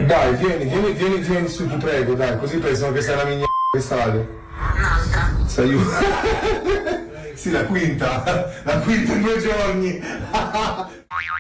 Dai, vieni su, ti prego, dai, così pensano che sei una migna d'estate. Un'altra. Sei sì, la quinta in 2 giorni.